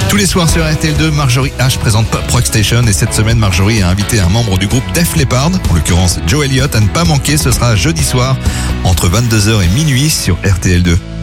Tous les soirs sur RTL2, Marjorie H présente Pop Rock Station et cette semaine, Marjorie a invité un membre du groupe Def Leppard, en l'occurrence Joe Elliott, à ne pas manquer, ce sera jeudi soir entre 22h et minuit sur RTL2.